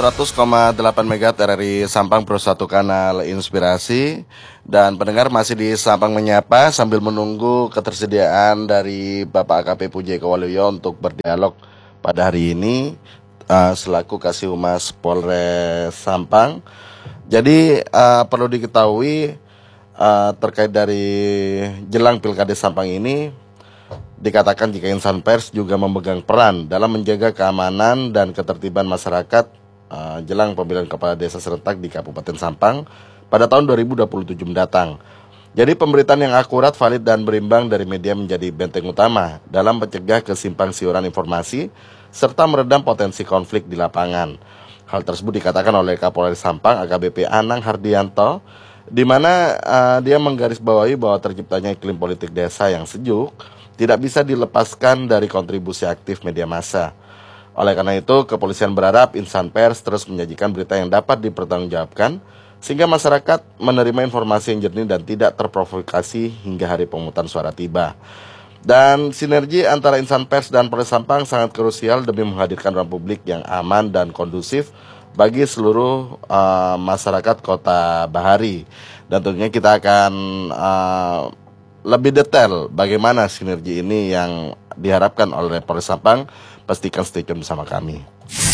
100,8 MHz RRI Sampang Pro 1 kanal inspirasi. Dan pendengar masih di Sampang Menyapa sambil menunggu ketersediaan dari Bapak AKP Puji Waluyo untuk berdialog pada hari ini selaku Kasih Humas Polres Sampang. Jadi perlu diketahui terkait dari jelang Pilkada Sampang ini, dikatakan jika insan pers juga memegang peran dalam menjaga keamanan dan ketertiban masyarakat jelang pemilihan kepala desa serentak di Kabupaten Sampang pada tahun 2027 mendatang. Jadi pemberitaan yang akurat, valid, dan berimbang dari media menjadi benteng utama dalam mencegah kesimpang siuran informasi serta meredam potensi konflik di lapangan. Hal tersebut dikatakan oleh Kapolres Sampang AKBP Anang Hardianto, di mana dia menggarisbawahi bahwa terciptanya iklim politik desa yang sejuk tidak bisa dilepaskan dari kontribusi aktif media massa. Oleh karena itu, kepolisian berharap insan pers terus menyajikan berita yang dapat dipertanggungjawabkan sehingga masyarakat menerima informasi yang jernih dan tidak terprovokasi hingga hari pemungutan suara tiba. Dan sinergi antara insan pers dan Polres Sampang sangat krusial demi menghadirkan ruang publik yang aman dan kondusif bagi seluruh masyarakat Kota Bahari. Dan tentunya kita akan lebih detail bagaimana sinergi ini yang diharapkan oleh Polres Sampang. Pastikan stay tune bersama kami.